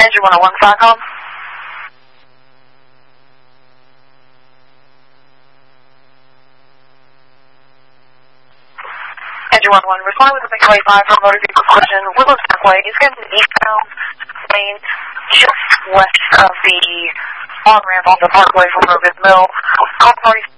Engine 101 Stockholm. Engine 101, respond with a McWay 5 for motor vehicle collision. Willows Parkway is getting eastbound lane just west of the on-ramp on the parkway from Rogan Mill. Call party